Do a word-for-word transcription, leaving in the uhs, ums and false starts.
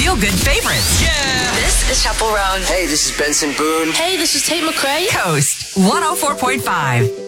feel-good favorites. Yeah! This is Chappell Roan. Hey, this is Benson Boone. Hey, this is Tate McRae. Coast one oh four point five.